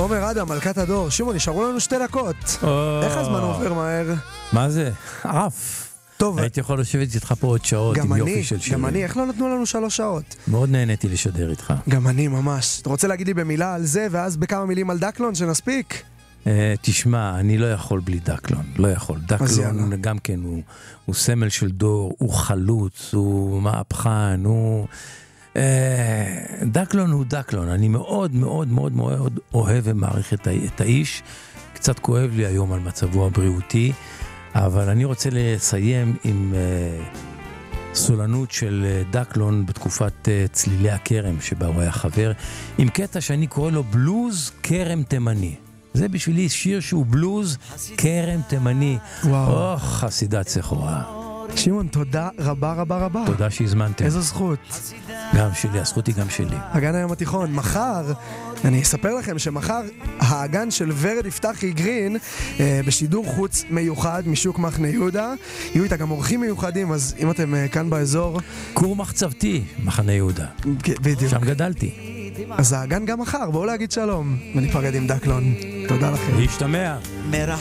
עומר אדם, מלכת הדור. שמעון, נשארו לנו 2 דקות. איך הזמן עובר מהר? מה זה? עף. טוב. הייתי יכול לשבת איתך פה עוד שעות עם יופי של שירים. גם אני, איך לא נתנו לנו 3 שעות? מאוד נהניתי לשדר איתך. גם אני ממש. אתה רוצה להגיד לי במילה על זה, ואז בכמה מילים על דקלון שנספיק? תשמע, אני לא יכול בלי דקלון, לא יכול. דקלון גם כן הוא סמל של דור, הוא חלוץ, הוא מהפכן, הוא... דקלון הוא דקלון. אני מאוד מאוד מאוד מאוד אוהב ומעריך את האיש. קצת כואב לי היום על מצבו הבריאותי, אבל אני רוצה לסיים עם סולנות של דקלון בתקופת צלילי הכרם שבה הוא היה חבר, עם קטע שאני קורא לו בלוז כרם תימני. זה בשבילי שיר שהוא בלוז כרם תימני. וואו. חסידת סחורה. שמעון, תודה רבה רבה רבה. תודה שהזמנתם. איזו זכות. גם שלי, הזכות היא גם שלי. הגן היום התיכון. מחר, אני אספר לכם שמחר האגן של ורד יפתחי גרין בשידור חוץ מיוחד משוק מחנה יהודה. יהיו איתה גם אורחים מיוחדים, אז אם אתם כאן באזור... כור מחצבתי, מחנה יהודה. בדיוק. שם גדלתי. אז האגן גם מחר, בואו להגיד שלום. וניפרד עם דקלון. תודה לכם. להשתמע.